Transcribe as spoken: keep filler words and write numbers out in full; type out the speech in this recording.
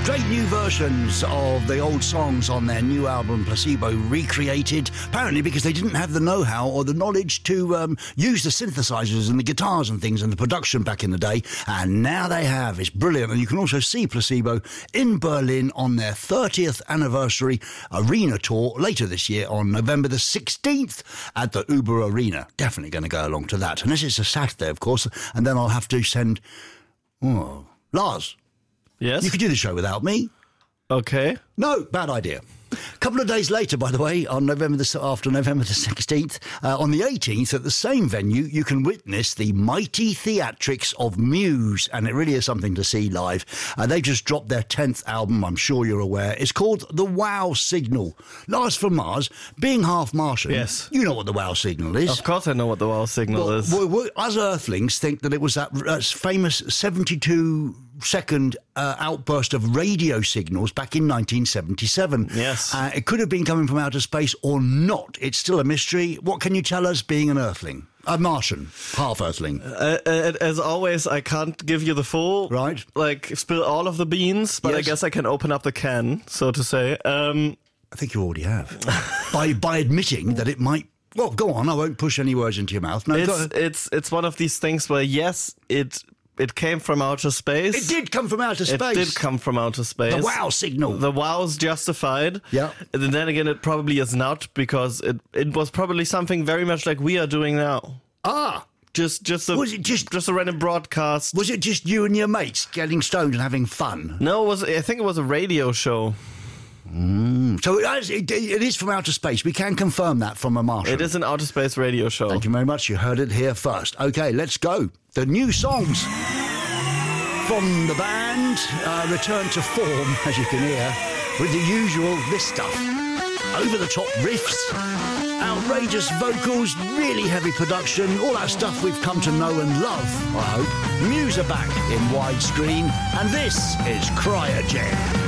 Great new versions of the old songs on their new album Placebo, recreated, apparently because they didn't have the know-how or the knowledge to um, use the synthesizers and the guitars and things and the production back in the day, and now they have. It's brilliant. And you can also see Placebo in Berlin on their thirtieth anniversary arena tour later this year on November the sixteenth at the Uber Arena. Definitely going to go along to that, unless it's a Saturday, of course, and then I'll have to send... Oh, Lars. Yes? You could do the show without me. Okay. No, bad idea. A couple of days later, by the way, on November the, after November the sixteenth, uh, on the eighteenth, at the same venue, you can witness the mighty theatrics of Muse, and it really is something to see live. Uh, they just dropped their tenth album, I'm sure you're aware. It's called The Wow Signal. Lars from Mars, being half Martian, yes, you know what the Wow Signal is. Of course I know what the Wow Signal well, is. Well, well, us Earthlings think that it was that uh, famous seventy-two second uh, outburst of radio signals back in nineteen seventy-seven. Yes. Uh, it could have been coming from outer space or not. It's still a mystery. What can you tell us, being an Earthling? A Martian, half Earthling. Uh, uh, as always, I can't give you the full, right? Like, spill all of the beans, but yes. I guess I can open up the can, so to say. Um, I think you already have. by by admitting that it might... Well, go on. I won't push any words into your mouth. No, it's, it's, it's one of these things where, yes, it... It came from outer space. It did come from outer space. It did come from outer space. The Wow Signal. The Wow's justified. Yeah. And then again, it probably is not, because it, it was probably something very much like we are doing now. Ah. Just just a, was it just, just a random broadcast. Was it just you and your mates getting stoned and having fun? No, it was. I think it was a radio show. Mm. So it is, it, it is from outer space. We can confirm that from a Martian. It is an outer space radio show. Thank you very much. You heard it here first. Okay, let's go. The new songs from the band uh, return to form, as you can hear, with the usual this stuff. Over-the-top riffs, outrageous vocals, really heavy production, all that stuff we've come to know and love, I hope. Muse are back in widescreen, and this is Cryogen.